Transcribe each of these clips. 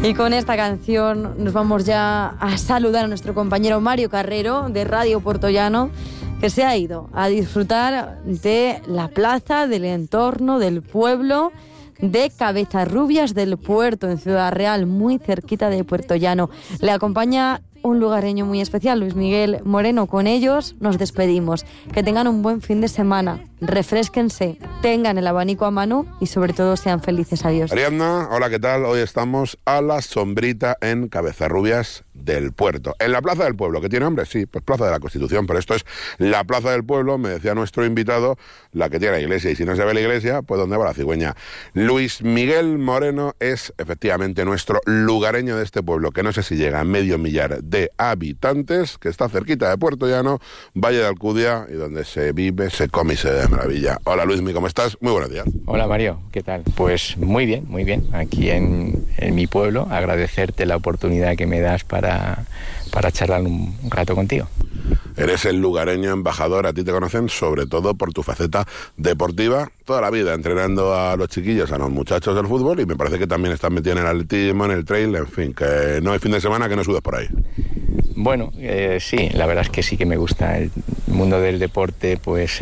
Y con esta canción nos vamos ya a saludar a nuestro compañero Mario Carrero de Radio Puertollano, que se ha ido a disfrutar de la plaza, del entorno, del pueblo de Cabezarrubias del Puerto, en Ciudad Real, muy cerquita de Puertollano. Le acompaña un lugareño muy especial, Luis Miguel Moreno. Con ellos nos despedimos. Que tengan un buen fin de semana, refrésquense, tengan el abanico a mano y sobre todo sean felices. Adiós. Ariadna, hola, ¿qué tal? Hoy estamos a la sombrita en Cabezarrubias del Puerto, en la Plaza del Pueblo, que tiene nombre, sí, pues Plaza de la Constitución, pero esto es la Plaza del Pueblo, me decía nuestro invitado, la que tiene la iglesia, y si no se ve la iglesia, pues ¿dónde va la cigüeña? Luis Miguel Moreno es efectivamente nuestro lugareño de este pueblo, que no sé si llega a medio millar de habitantes, que está cerquita de Puertollano, Valle de Alcudia, y donde se vive, se come y se ve de maravilla. Hola Luismi, ¿cómo estás? Muy buenos días. Hola Mario, ¿qué tal? Pues muy bien, aquí en mi pueblo, agradecerte la oportunidad que me das para charlar un rato contigo. Eres el lugareño embajador, a ti te conocen sobre todo por tu faceta deportiva, toda la vida entrenando a los chiquillos, a los muchachos del fútbol, y me parece que también estás metido en el atletismo, en el trail, en fin, que no hay fin de semana que no sudes por ahí. Bueno, sí, la verdad es que sí que me gusta. El mundo del deporte pues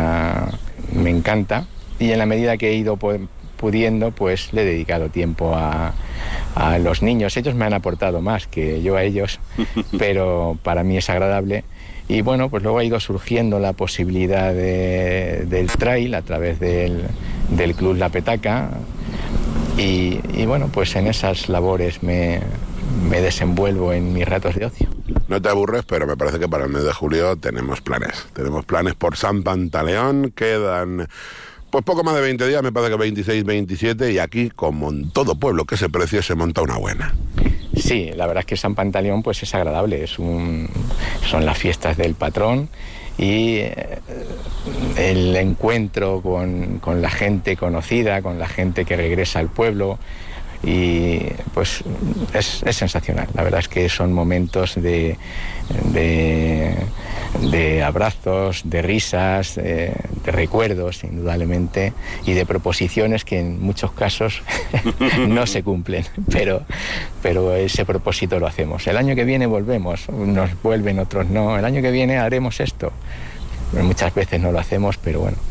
me encanta, y en la medida que he ido pudiendo, pues le he dedicado tiempo a los niños. Ellos me han aportado más que yo a ellos, pero para mí es agradable. Y bueno, pues luego ha ido surgiendo la posibilidad del trail a través del Club La Petaca, y bueno, pues en esas labores me desenvuelvo en mis ratos de ocio. No te aburres, pero me parece que para el mes de julio tenemos planes. Tenemos planes por San Pantaleón, quedan pues poco más de 20 días, me parece que 26, 27, y aquí, como en todo pueblo que se precie, se monta una buena. Sí, la verdad es que San Pantaleón pues es agradable, son las fiestas del patrón, y el encuentro con la gente conocida, con la gente que regresa al pueblo, y pues es sensacional. La verdad es que son momentos de abrazos, de risas, de recuerdos, indudablemente, y de proposiciones que en muchos casos no se cumplen, pero ese propósito lo hacemos. El año que viene volvemos, unos vuelven, otros no. El año que viene haremos esto. Muchas veces no lo hacemos, pero bueno,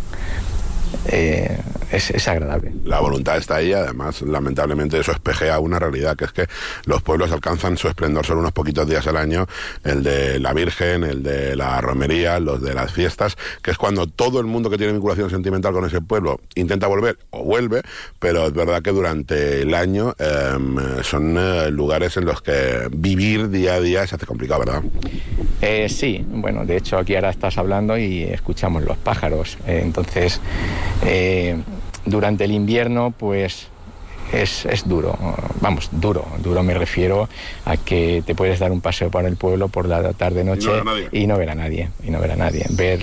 es agradable. La voluntad está ahí, además, lamentablemente eso espejea una realidad, que es que los pueblos alcanzan su esplendor solo unos poquitos días al año, el de la Virgen, el de la romería, los de las fiestas, que es cuando todo el mundo que tiene vinculación sentimental con ese pueblo intenta volver o vuelve, pero es verdad que durante el año son lugares en los que vivir día a día se hace complicado, ¿verdad? Sí, bueno, de hecho aquí ahora estás hablando y escuchamos los pájaros, entonces durante el invierno pues es duro, vamos, duro me refiero a que te puedes dar un paseo por el pueblo por la tarde-noche y no ver a nadie, ver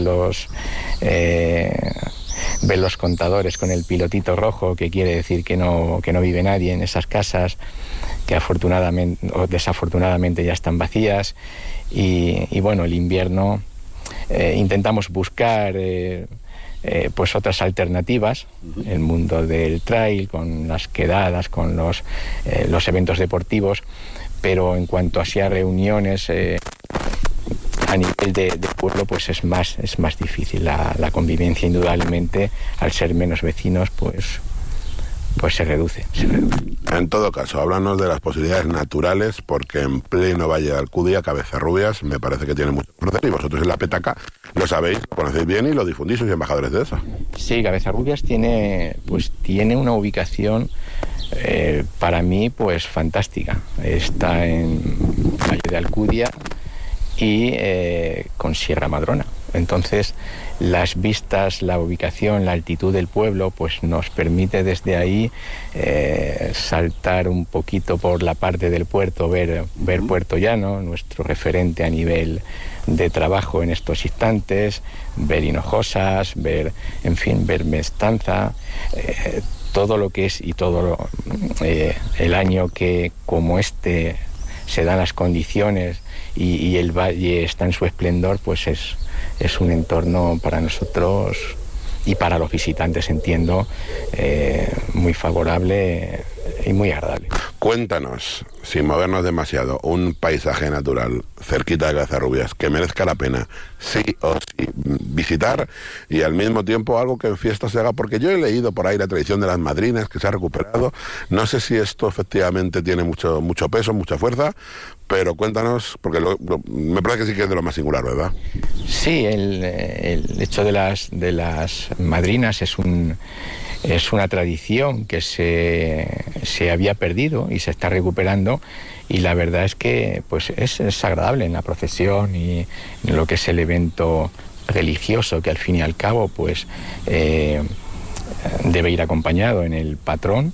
los contadores con el pilotito rojo, que quiere decir que no vive nadie en esas casas, que afortunadamente o desafortunadamente ya están vacías, y bueno, el invierno intentamos buscar pues otras alternativas, el mundo del trail, con las quedadas, con los eventos deportivos, pero en cuanto a reuniones a nivel de pueblo, pues es más difícil la convivencia, indudablemente, al ser menos vecinos, pues se reduce. En todo caso, háblanos de las posibilidades naturales, porque en pleno Valle de Alcudia, Cabezarrubias, me parece que tiene mucho que ofrecer, y vosotros en La Petaca lo sabéis, lo conocéis bien y lo difundís, sois embajadores de eso. Sí, Cabezarrubias tiene una ubicación para mí pues fantástica. Está en Valle de Alcudia y con Sierra Madrona. Entonces, las vistas, la ubicación, la altitud del pueblo, pues nos permite desde ahí saltar un poquito por la parte del puerto, ver Puertollano, nuestro referente a nivel de trabajo en estos instantes, ver Hinojosas, ver Mestanza, todo lo que es, y todo el año que como este se dan las condiciones y el valle está en su esplendor, pues es un entorno para nosotros y para los visitantes, entiendo, muy favorable y muy agradable. Cuéntanos, sin movernos demasiado, un paisaje natural cerquita de Cabecerrubias que merezca la pena, sí o sí, visitar, y al mismo tiempo algo que en fiesta se haga, porque yo he leído por ahí la tradición de las madrinas que se ha recuperado. No sé si esto efectivamente tiene mucho peso, mucha fuerza, pero cuéntanos, porque me parece que sí que es de lo más singular, ¿verdad? Sí, el hecho de las madrinas es una tradición que se había perdido y se está recuperando, y la verdad es que pues es agradable en la procesión y en lo que es el evento religioso, que al fin y al cabo pues debe ir acompañado en el patrón,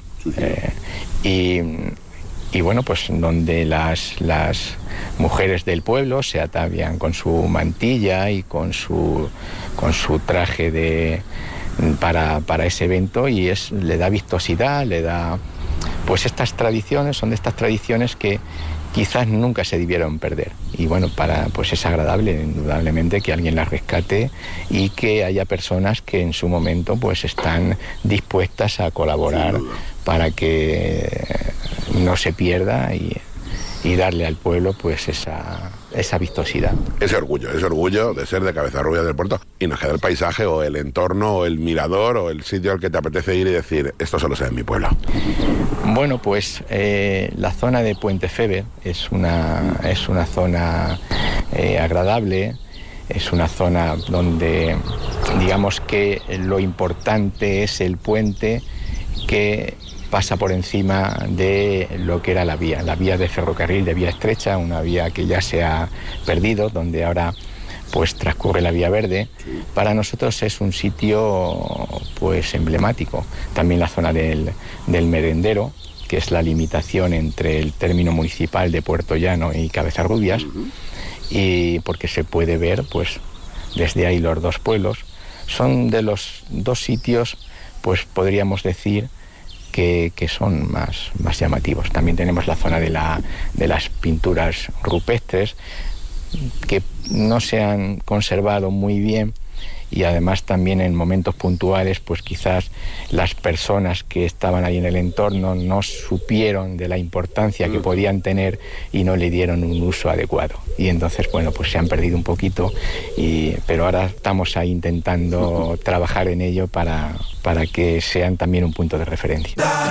y bueno, pues donde las mujeres del pueblo se atavian con su mantilla y con su traje para ese evento, y le da vistosidad, le da... Pues estas tradiciones son de estas tradiciones que quizás nunca se debieron perder. Y bueno, pues es agradable, indudablemente, que alguien las rescate y que haya personas que en su momento pues están dispuestas a colaborar para que no se pierda y darle al pueblo pues esa vistosidad. Ese orgullo de ser de Cabecerrubias del Puerto, y no queda el paisaje o el entorno o el mirador o el sitio al que te apetece ir y decir, esto solo se ve en mi pueblo. Bueno, pues la zona de Puente Feber es una zona agradable, es una zona donde digamos que lo importante es el puente que pasa por encima de lo que era la vía de ferrocarril, de vía estrecha, una vía que ya se ha perdido, donde ahora pues transcurre la vía verde. Para nosotros es un sitio pues emblemático. También la zona del merendero, que es la limitación entre el término municipal de Puerto Llano y Cabecerrubias, y porque se puede ver pues desde ahí los dos pueblos. Son de los dos sitios, pues podríamos decir, que son más llamativos. También tenemos la zona de las pinturas rupestres, que no se han conservado muy bien, y además también en momentos puntuales pues quizás las personas que estaban ahí en el entorno no supieron de la importancia que podían tener y no le dieron un uso adecuado, y entonces bueno, pues se han perdido un poquito, pero ahora estamos ahí intentando trabajar en ello para que sean también un punto de referencia.